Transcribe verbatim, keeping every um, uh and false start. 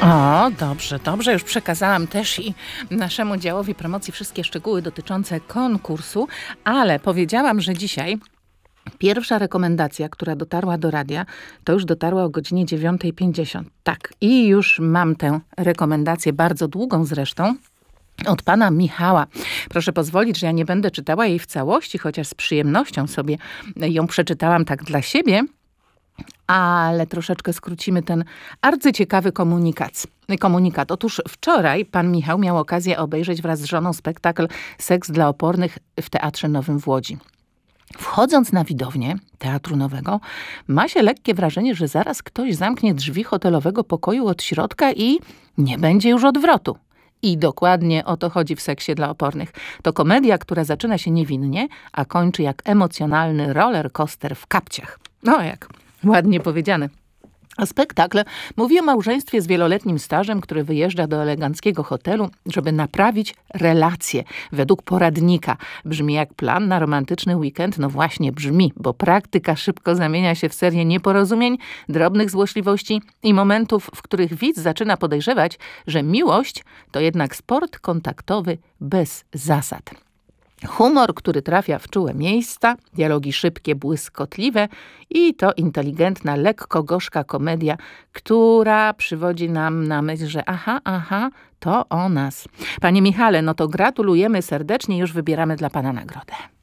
O, dobrze, dobrze. Już przekazałam też i naszemu działowi promocji wszystkie szczegóły dotyczące konkursu, ale powiedziałam, że dzisiaj pierwsza rekomendacja, która dotarła do radia, to już dotarła o godzinie dziewiąta pięćdziesiąt. Tak, i już mam tę rekomendację, bardzo długą zresztą, od pana Michała. Proszę pozwolić, że ja nie będę czytała jej w całości, chociaż z przyjemnością sobie ją przeczytałam tak dla siebie, ale troszeczkę skrócimy ten arcyciekawy komunikat. komunikat. Otóż wczoraj pan Michał miał okazję obejrzeć wraz z żoną spektakl Seks dla opornych w Teatrze Nowym w Łodzi. Wchodząc na widownię Teatru Nowego, ma się lekkie wrażenie, że zaraz ktoś zamknie drzwi hotelowego pokoju od środka i nie będzie już odwrotu. I dokładnie o to chodzi w Seksie dla opornych. To komedia, która zaczyna się niewinnie, a kończy jak emocjonalny roller coaster w kapciach. No jak ładnie powiedziane. A spektakl mówi o małżeństwie z wieloletnim stażem, który wyjeżdża do eleganckiego hotelu, żeby naprawić relacje według poradnika. Brzmi jak plan na romantyczny weekend? No właśnie brzmi, bo praktyka szybko zamienia się w serię nieporozumień, drobnych złośliwości i momentów, w których widz zaczyna podejrzewać, że miłość to jednak sport kontaktowy bez zasad. Humor, który trafia w czułe miejsca, dialogi szybkie, błyskotliwe i to inteligentna, lekko gorzka komedia, która przywodzi nam na myśl, że aha, aha, to o nas. Panie Michale, no to gratulujemy serdecznie, już wybieramy dla pana nagrodę.